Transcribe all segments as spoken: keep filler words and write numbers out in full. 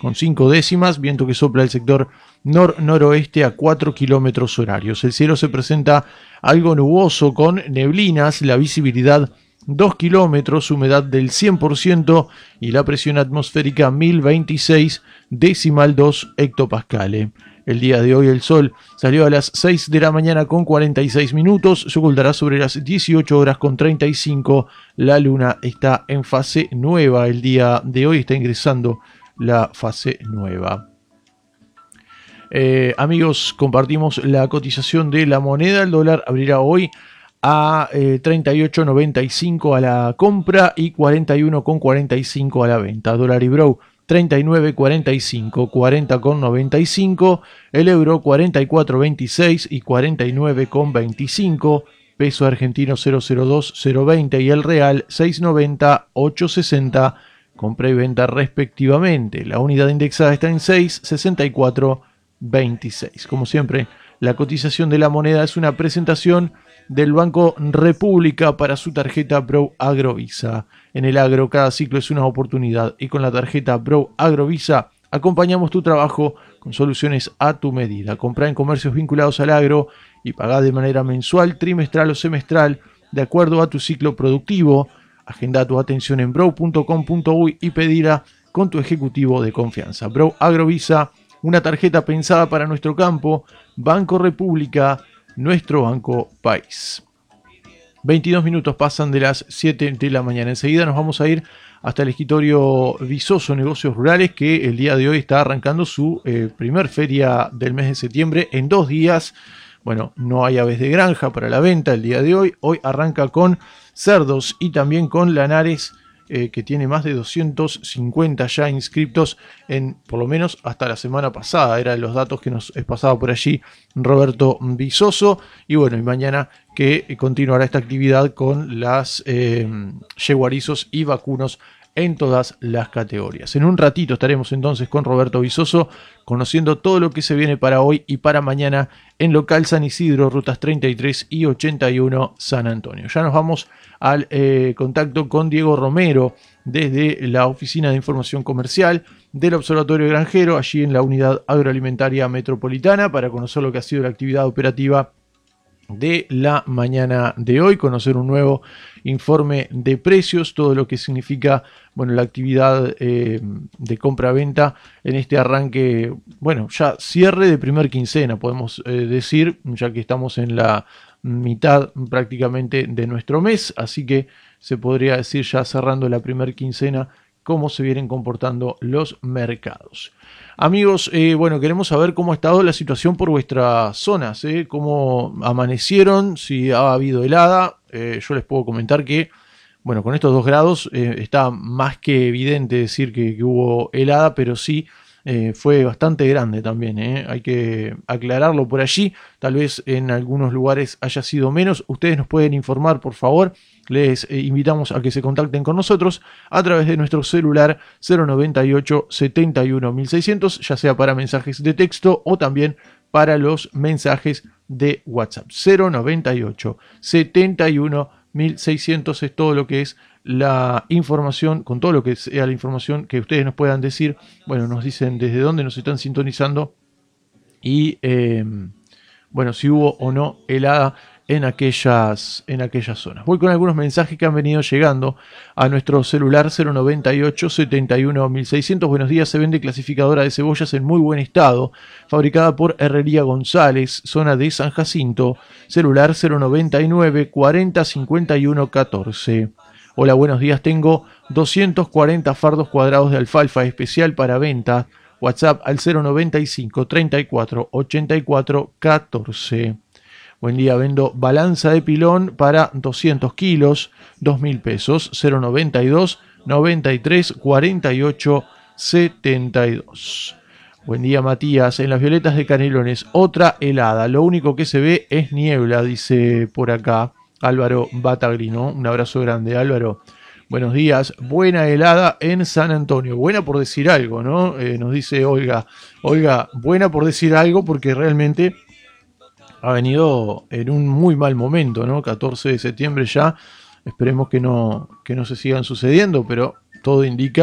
con cinco décimas, viento que sopla del sector nor-noroeste a cuatro kilómetros horarios. El cielo se presenta algo nuboso con neblinas, la visibilidad dos kilómetros, humedad del cien por ciento y la presión atmosférica mil veintiséis decimal dos hectopascales. El día de hoy el sol salió a las seis de la mañana con cuarenta y seis minutos, se ocultará sobre las dieciocho horas con treinta y cinco. La luna está en fase nueva, el día de hoy está ingresando la fase nueva. Eh, amigos, compartimos la cotización de la moneda. El dólar abrirá hoy a eh, treinta y ocho noventa y cinco a la compra y cuarenta y uno cuarenta y cinco a la venta. Dólar Ibrow treinta y nueve cuarenta y cinco, cuarenta noventa y cinco, el euro cuarenta y cuatro veintiséis y cuarenta y nueve veinticinco, peso argentino cero cero dos cero veinte y el real seis noventa ocho sesenta, compra y venta respectivamente. La unidad indexada está en seis sesenta y cuatro veintiséis. Como siempre, la cotización de la moneda es una presentación del Banco República para su tarjeta Brow Agrovisa. En el agro, cada ciclo es una oportunidad y con la tarjeta Brow Agrovisa acompañamos tu trabajo con soluciones a tu medida. Comprá en comercios vinculados al agro y pagá de manera mensual, trimestral o semestral de acuerdo a tu ciclo productivo. Agenda tu atención en brow punto com punto uy y pedirá con tu ejecutivo de confianza. Brow Agrovisa, una tarjeta pensada para nuestro campo. Banco República, nuestro banco país. veintidós minutos pasan de las siete de la mañana. Enseguida nos vamos a ir hasta el escritorio Visoso Negocios Rurales, que el día de hoy está arrancando su eh, primer feria del mes de septiembre en dos días. Bueno, no hay aves de granja para la venta el día de hoy. Hoy arranca con cerdos y también con lanares, eh, que tiene más de doscientos cincuenta ya inscriptos, en por lo menos hasta la semana pasada. Eran los datos que nos pasaba por allí Roberto Visoso. Y bueno, y mañana que continuará esta actividad con las eh, yeguarizos y vacunos en todas las categorías. En un ratito estaremos entonces con Roberto Visoso conociendo todo lo que se viene para hoy y para mañana en local San Isidro, rutas treinta y tres y ochenta y uno San Antonio. Ya nos vamos al eh, contacto con Diego Romero desde la Oficina de Información Comercial del Observatorio Granjero, allí en la Unidad Agroalimentaria Metropolitana, para conocer lo que ha sido la actividad operativa de la mañana de hoy, conocer un nuevo informe de precios, todo lo que significa, bueno, la actividad eh, de compra-venta en este arranque, bueno, ya cierre de primer quincena, podemos eh, decir, ya que estamos en la mitad prácticamente de nuestro mes, así que se podría decir ya cerrando la primer quincena cómo se vienen comportando los mercados. Amigos, eh, bueno, queremos saber cómo ha estado la situación por vuestras zonas, eh, cómo amanecieron, si ha habido helada. Eh, yo les puedo comentar que, bueno, con estos dos grados eh, está más que evidente decir que, que hubo helada, pero sí eh, fue bastante grande también, eh. Hay que aclararlo por allí, tal vez en algunos lugares haya sido menos. Ustedes nos pueden informar, por favor. Les eh, invitamos a que se contacten con nosotros a través de nuestro celular cero noventa y ocho setenta y uno mil seiscientos, ya sea para mensajes de texto o también para los mensajes de WhatsApp. cero noventa y ocho setenta y uno mil seiscientos es todo lo que es la información, con todo lo que sea la información que ustedes nos puedan decir. Bueno, nos dicen desde dónde nos están sintonizando y, eh, bueno, si hubo o no helada en aquellas, en aquellas zonas. Voy con algunos mensajes que han venido llegando a nuestro celular cero noventa y ocho setenta y uno mil seiscientos. Buenos días, se vende clasificadora de cebollas en muy buen estado, fabricada por Herrería González, zona de San Jacinto, celular cero noventa y nueve cuarenta cincuenta y uno catorce. Hola, buenos días, tengo doscientos cuarenta fardos cuadrados de alfalfa especial para venta. WhatsApp al cero noventa y cinco treinta y cuatro ochenta y cuatro catorce. Buen día, vendo balanza de pilón para doscientos kilos, dos mil pesos, cero noventa y dos noventa y tres cuarenta y ocho setenta y dos. Buen día, Matías, en las Violetas de Canelones, otra helada, lo único que se ve es niebla, dice por acá Álvaro Batagrino. Un abrazo grande, Álvaro. Buenos días, buena helada en San Antonio, buena por decir algo, ¿no? Eh, nos dice Olga, Olga, buena por decir algo porque realmente ha venido en un muy mal momento, ¿no? catorce de septiembre ya, esperemos que no, que no se sigan sucediendo, pero todo indica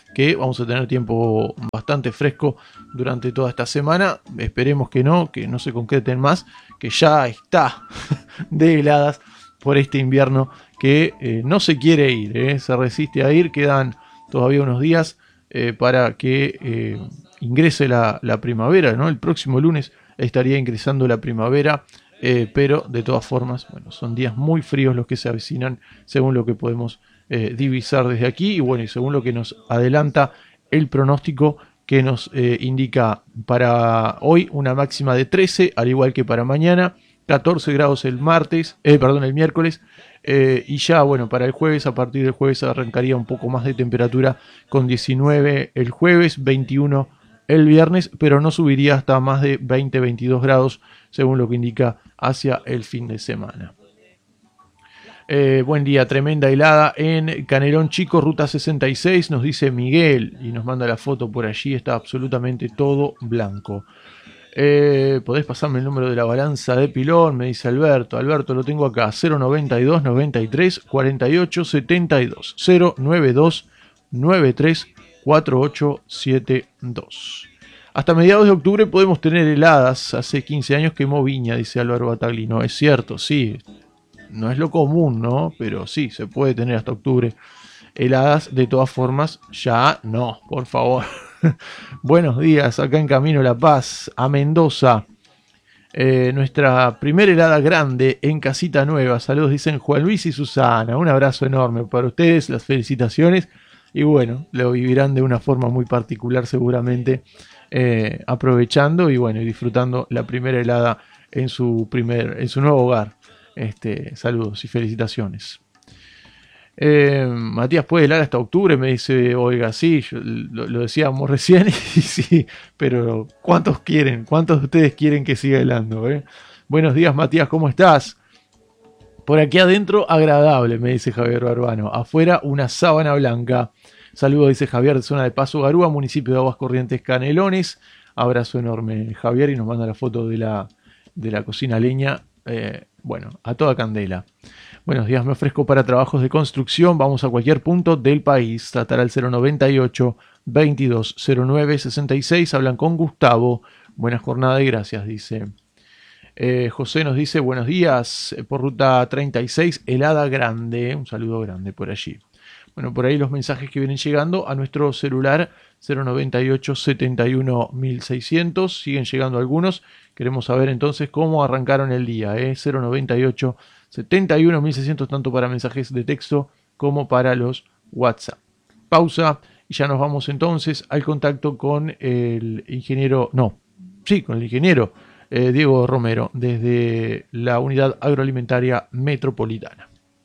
que vamos a tener tiempo bastante fresco durante toda esta semana. Esperemos que no, que no se concreten más, que ya está de heladas por este invierno que eh, no se quiere ir, eh, se resiste a ir. Quedan todavía unos días eh, para que eh, ingrese la, la primavera, ¿no? El próximo lunes estaría ingresando la primavera, eh, pero de todas formas, bueno, son días muy fríos los que se avecinan según lo que podemos eh, divisar desde aquí y bueno, y según lo que nos adelanta el pronóstico que nos eh, indica para hoy una máxima de trece, al igual que para mañana, catorce grados el martes, eh, perdón, el miércoles, eh, y ya, bueno, para el jueves, a partir del jueves arrancaría un poco más de temperatura con diecinueve el jueves, veintiuno el viernes, pero no subiría hasta más de veinte a veintidós grados, según lo que indica hacia el fin de semana. Eh, buen día, tremenda helada en Canelón Chico, ruta sesenta y seis, nos dice Miguel, y nos manda la foto por allí, está absolutamente todo blanco. Eh, podés pasarme el número de la balanza de pilón, me dice Alberto. Alberto, lo tengo acá, cero noventa y dos, noventa y tres, cuarenta y ocho, setenta y dos, cero noventa y dos, noventa y tres, cuarenta y ocho, setenta y dos. Hasta mediados de octubre podemos tener heladas. Hace quince años quemó Viña, dice Álvaro Bataglino. Es cierto, sí, no es lo común, ¿no? Pero sí, se puede tener hasta octubre heladas. De todas formas, ya no, por favor. Buenos días, acá en Camino La Paz, a Mendoza. Eh, nuestra primera helada grande en Casita Nueva. Saludos, dicen Juan Luis y Susana. Un abrazo enorme para ustedes, las felicitaciones. Y bueno, lo vivirán de una forma muy particular seguramente, eh, aprovechando y bueno, y disfrutando la primera helada en su primer, en su nuevo hogar. Este, saludos y felicitaciones. Eh, Matías, ¿puede helar hasta octubre? Me dice, oiga, sí, yo, lo, lo decíamos recién, y sí, pero ¿cuántos quieren? ¿Cuántos de ustedes quieren que siga helando? Eh? Buenos días, Matías, ¿cómo estás? Por aquí adentro, agradable, me dice Javier Barbano. Afuera, una sábana blanca. Saludos, dice Javier, de zona de Paso Garúa, municipio de Aguas Corrientes, Canelones. Abrazo enorme, Javier, y nos manda la foto de la, de la cocina leña. Eh, bueno, a toda candela. Buenos días, me ofrezco para trabajos de construcción. Vamos a cualquier punto del país. Tratar al cero noventa y ocho, veintidós, cero nueve, sesenta y seis. Hablan con Gustavo. Buena jornada y gracias, dice. Eh, José nos dice, buenos días, por ruta treinta y seis, helada grande. Un saludo grande por allí. Bueno, por ahí los mensajes que vienen llegando a nuestro celular cero noventa y ocho, setenta y uno, mil seiscientos. Siguen llegando algunos. Queremos saber entonces cómo arrancaron el día. ¿eh? cero noventa y ocho, setenta y uno, mil seiscientos, tanto para mensajes de texto como para los WhatsApp. Pausa y ya nos vamos entonces al contacto con el ingeniero, no, sí, con el ingeniero eh, Diego Romero desde la Unidad Agroalimentaria Metropolitana.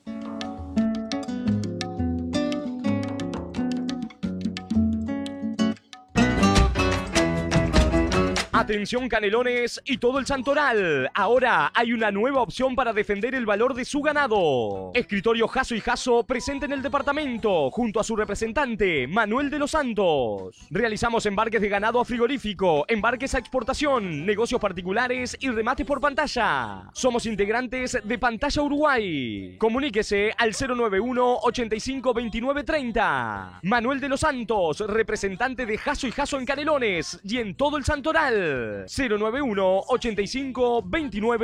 Atención Canelones y todo el Santoral. Ahora hay una nueva opción para defender el valor de su ganado. Escritorio Jasso y Jasso presente en el departamento junto a su representante Manuel de los Santos. Realizamos embarques de ganado a frigorífico, embarques a exportación, negocios particulares y remates por pantalla. Somos integrantes de Pantalla Uruguay. Comuníquese al cero noventa y uno, ochenta y cinco, veintinueve, treinta. Manuel de los Santos, representante de Jasso y Jasso en Canelones y en todo el Santoral. cero noventa y uno, ochenta y cinco, veintinueve